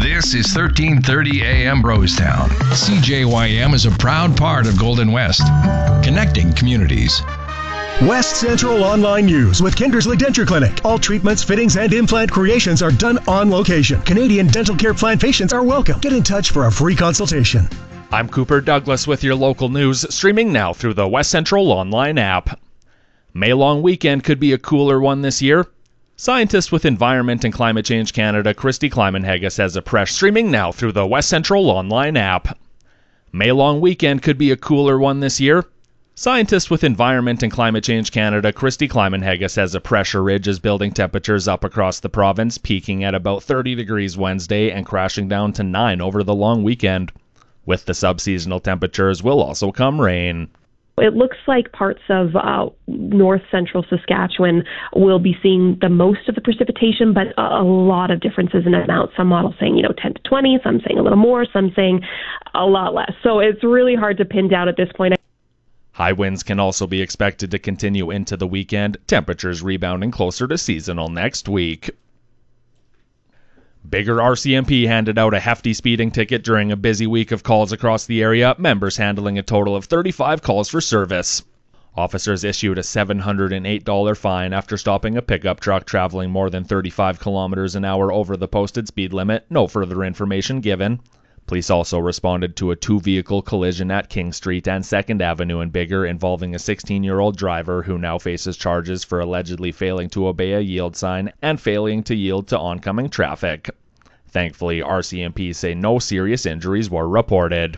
This is 1330 AM Brostown. CJYM is a proud part of Golden West, connecting communities. West Central Online News with Kindersley Denture Clinic. All treatments, fittings, and implant creations are done on location. Canadian Dental Care Plan patients are welcome. Get in touch for a free consultation. I'm Cooper Douglas with your local news, streaming now through the West Central Online app. May long weekend could be a cooler one this year. Scientist with Environment and Climate Change Canada, Christy Kleimenhege, says a fresh streaming now through the West Central Online app. May long weekend could be a cooler one this year. Scientist with Environment and Climate Change Canada, Christy Kleimenhege, says a pressure ridge is building temperatures up across the province, peaking at about 30 degrees Wednesday and crashing down to 9 over the long weekend. With the subseasonal temperatures will also come rain. It looks like parts of north central Saskatchewan will be seeing the most of the precipitation, but a lot of differences in amount. Some models saying, 10 to 20, some saying a little more, some saying a lot less. So it's really hard to pin down at this point. High winds can also be expected to continue into the weekend, temperatures rebounding closer to seasonal next week. Bigger RCMP handed out a hefty speeding ticket during a busy week of calls across the area, members handling a total of 35 calls for service. Officers issued a $708 fine after stopping a pickup truck traveling more than 35 kilometers an hour over the posted speed limit. No further information given. Police also responded to a two-vehicle collision at King Street and 2nd Avenue in Biggar involving a 16-year-old driver who now faces charges for allegedly failing to obey a yield sign and failing to yield to oncoming traffic. Thankfully, RCMP say no serious injuries were reported.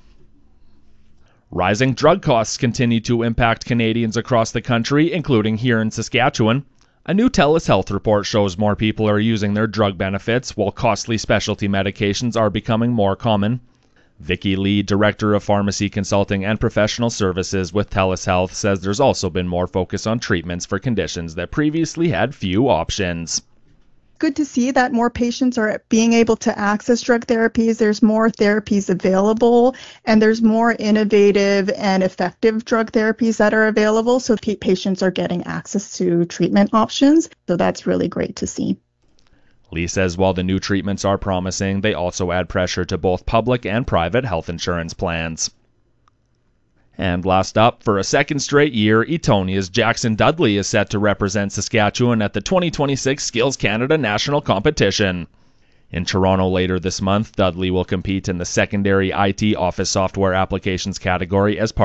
Rising drug costs continue to impact Canadians across the country, including here in Saskatchewan. A new TELUS Health report shows more people are using their drug benefits, while costly specialty medications are becoming more common. Vicky Lee, Director of Pharmacy Consulting and Professional Services with TELUS Health, says there's also been more focus on treatments for conditions that previously had few options. Good to see that more patients are being able to access drug therapies. There's more therapies available, and there's more innovative and effective drug therapies that are available, so patients are getting access to treatment options. So that's really great to see. Lee says while the new treatments are promising, they also add pressure to both public and private health insurance plans. And last up, for a second straight year, Etonia's Jackson Dudley is set to represent Saskatchewan at the 2026 Skills Canada National Competition. In Toronto later this month, Dudley will compete in the secondary IT office software applications category as part